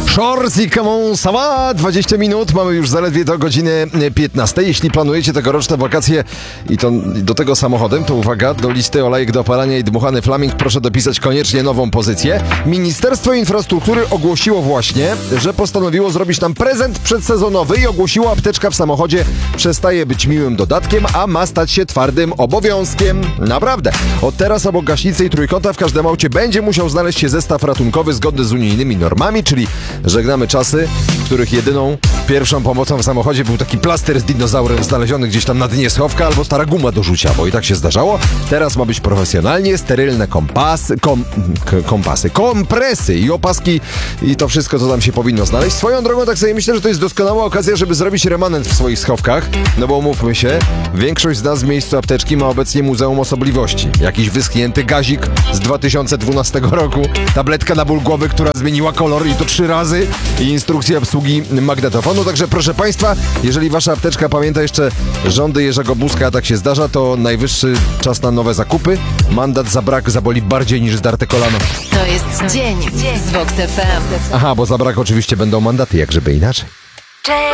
Shores i Come on, Sama, 20 minut, mamy już zaledwie do godziny 15. Jeśli planujecie tegoroczne wakacje i to do tego samochodem, to uwaga, do listy olejek do opalania i dmuchany flaming proszę dopisać koniecznie nową pozycję. Ministerstwo Infrastruktury ogłosiło właśnie, że postanowiło zrobić nam prezent przedsezonowy i ogłosiło, apteczka w samochodzie przestaje być miłym dodatkiem, a ma stać się twardym obowiązkiem. Naprawdę. Od teraz obok gaśnicy i trójkąta w każdym aucie będzie musiał znaleźć się zestaw ratunkowy zgodny z unijnymi normami, czyli żegnamy czasy, w których jedyną pierwszą pomocą w samochodzie był taki plaster z dinozaurem znaleziony gdzieś tam na dnie schowka albo stara guma do rzucia, bo i tak się zdarzało. Teraz ma być profesjonalnie, sterylne kompresy i opaski i to wszystko, co tam się powinno znaleźć. Swoją drogą tak sobie myślę, że to jest doskonała okazja, żeby zrobić remanent w swoich schowkach, no bo umówmy się, większość z nas w miejscu apteczki ma obecnie Muzeum Osobliwości. Jakiś wyschnięty gazik z 2012 roku, tabletka na ból głowy, która zmieniła kolor i to 3 razy i instrukcja obsługi magnetofonu. Także proszę Państwa, jeżeli Wasza apteczka pamięta jeszcze rządy Jerzego Buzka, a tak się zdarza, to najwyższy czas na nowe zakupy. Mandat za brak zaboli bardziej niż zdarte kolano. To jest dzień z Vox FM. Aha, bo za brak oczywiście będą mandaty, jak żeby inaczej.